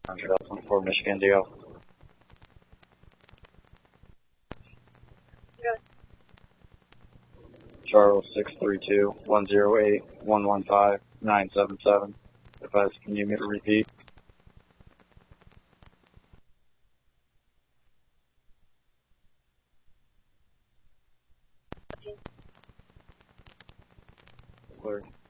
24 Michigan DO. Charles 632-108-115-977. Advise, can you repeat? Clear.